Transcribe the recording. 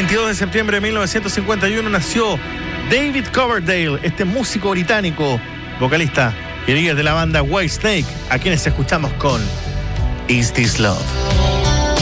22 de septiembre de 1951 nació David Coverdale, este músico británico, vocalista y líder de la banda Whitesnake, a quienes escuchamos con Is This Love.